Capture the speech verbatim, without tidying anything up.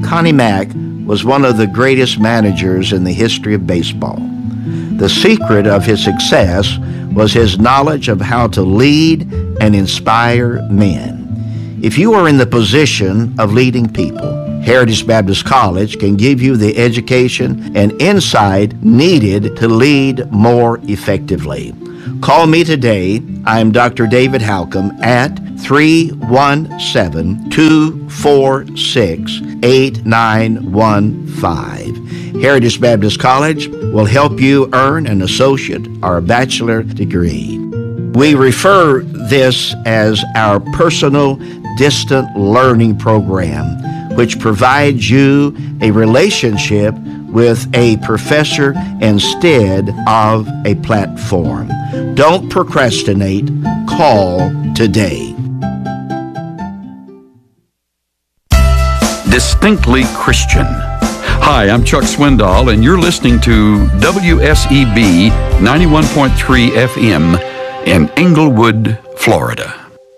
Connie Mack was one of the greatest managers in the history of baseball. The secret of his success was his knowledge of how to lead and inspire men. If you are in the position of leading people, Heritage Baptist College can give you the education and insight needed to lead more effectively. Call me today. I am Doctor David Halcomb at three one seven, two four six, eight nine one five. Heritage Baptist College will help you earn an associate or a bachelor degree. We refer this as our personal distant learning program, which provides you a relationship with a professor instead of a platform. Don't procrastinate. Call today. Distinctly Christian. Hi, I'm Chuck Swindoll, and you're listening to W S E B ninety-one point three F M in Englewood, Florida.